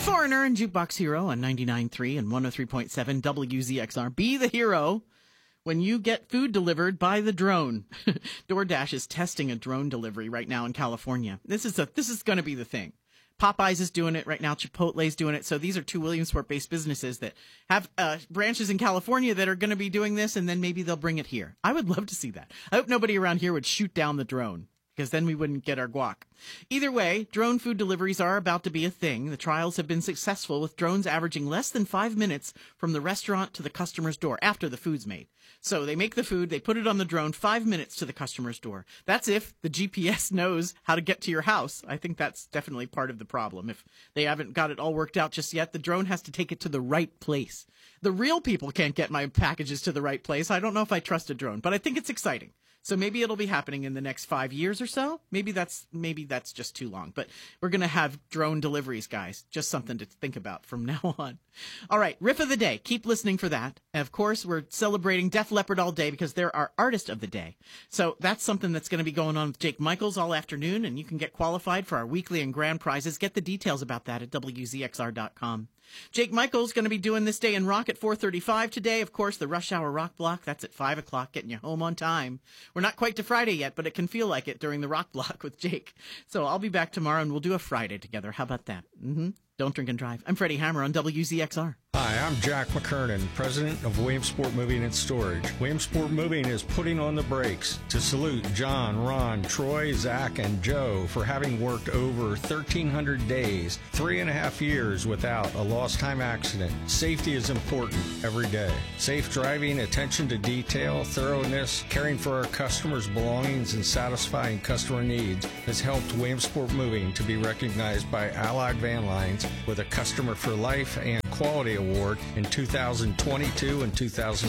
Foreigner and Jukebox Hero on 99.3 and 103.7 WZXR. Be the hero when you get food delivered by the drone. DoorDash is testing a drone delivery right now in California. This is going to be the thing. Popeyes is doing it right now. Chipotle's doing it. So these are two Williamsport-based businesses that have branches in California that are going to be doing this, and then maybe they'll bring it here. I would love to see that. I hope nobody around here would shoot down the drone, because then we wouldn't get our guac. Either way, drone food deliveries are about to be a thing. The trials have been successful, with drones averaging less than 5 minutes from the restaurant to the customer's door after the food's made. So they make the food, they put it on the drone, 5 minutes to the customer's door. That's if the GPS knows how to get to your house. I think that's definitely part of the problem. If they haven't got it all worked out just yet, the drone has to take it to the right place. The real people can't get my packages to the right place. I don't know if I trust a drone, but I think it's exciting. So maybe it'll be happening in the next 5 years or so. Maybe that's just too long. But we're going to have drone deliveries, guys. Just something to think about from now on. All right, riff of the day. Keep listening for that. And of course, we're celebrating Def Leppard all day because they're our artist of the day. So that's something that's going to be going on with Jake Michaels all afternoon, and you can get qualified for our weekly and grand prizes. Get the details about that at WZXR.com. Jake Michaels going to be doing This Day in Rock at 4:35 today. Of course, the Rush Hour Rock Block, that's at 5 o'clock, getting you home on time. We're not quite to Friday yet, but it can feel like it during the Rock Block with Jake. So I'll be back tomorrow, and we'll do a Friday together. How about that? Don't drink and drive. I'm Freddie Hammer on WZXR. Hi, I'm Jack McKernan, president of Williamsport Moving and Storage. Williamsport Moving is putting on the brakes to salute John, Ron, Troy, Zach, and Joe for having worked over 1,300 days, 3.5 years without a lost time accident. Safety is important every day. Safe driving, attention to detail, thoroughness, caring for our customers' belongings, and satisfying customer needs has helped Williamsport Moving to be recognized by Allied Van Lines with a Customer for Life and Quality Award in 2022 and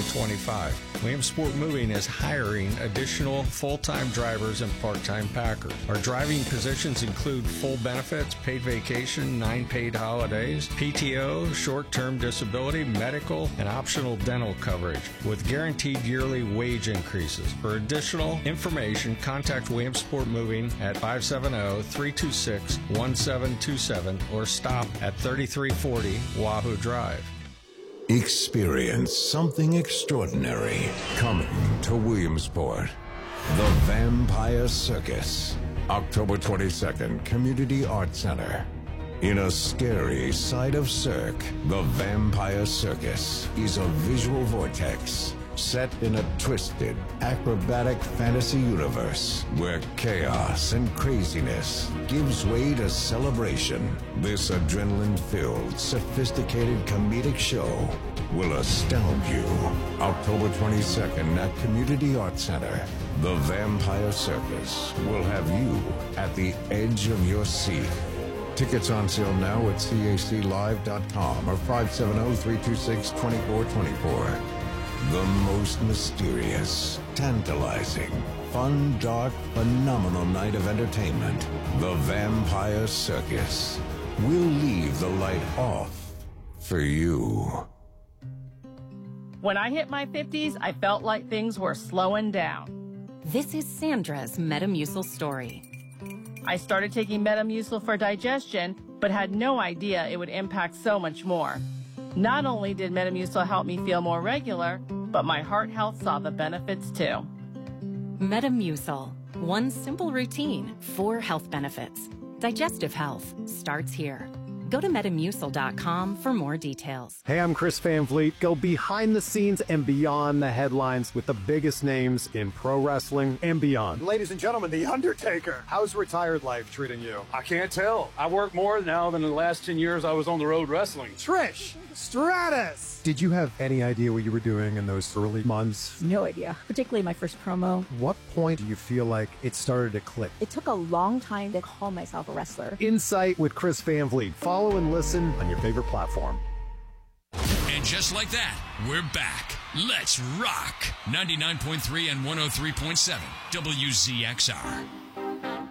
2025. Williamsport Moving is hiring additional full-time drivers and part-time packers. Our driving positions include full benefits, paid vacation, 9 paid holidays, PTO, short-term disability, medical, and optional dental coverage with guaranteed yearly wage increases. For additional information, contact Williamsport Moving at 570-326-1727 or stop at 3340 Wahoo Drive. Experience something extraordinary coming to Williamsport. The Vampire Circus. October 22nd, Community Arts Center. In a scary side of Cirque, the Vampire Circus is a visual vortex set in a twisted, acrobatic fantasy universe where chaos and craziness gives way to celebration. This adrenaline-filled, sophisticated comedic show will astound you. October 22nd at Community Arts Center, the Vampire Circus will have you at the edge of your seat. Tickets on sale now at caclive.com or 570-326-2424. The most mysterious, tantalizing, fun, dark, phenomenal night of entertainment. The Vampire Circus. We'll leave the light off for you. When I hit my 50s, I felt like things were slowing down. This is Sandra's Metamucil story. I started taking Metamucil for digestion, but had no idea it would impact so much more. Not only did Metamucil help me feel more regular, but my heart health saw the benefits too. Metamucil. One simple routine, 4 health benefits. Digestive health starts here. Go to Metamucil.com for more details. Hey, I'm Chris Van Vliet. Go behind the scenes and beyond the headlines with the biggest names in pro wrestling and beyond. Ladies and gentlemen, The Undertaker. How's retired life treating you? I can't tell. I work more now than the last 10 years I was on the road wrestling. Trish Stratus. Did you have any idea what you were doing in those early months? No idea, particularly my first promo. What point do you feel like it started to click? It took a long time to call myself a wrestler. Insight with Chris Van Vliet. Follow and listen on your favorite platform. And just like that, we're back. Let's rock. 99.3 and 103.7 WZXR.